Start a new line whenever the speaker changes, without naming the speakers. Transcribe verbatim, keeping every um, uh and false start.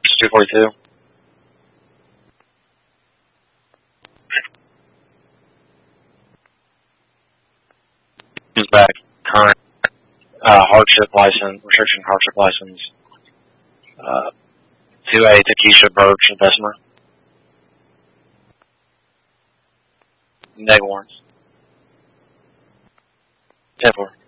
two forty-two. He's back. Current uh, hardship license, restriction hardship license. Uh, two A to Keisha Birch and Bessemer. Neg warrants. ten four.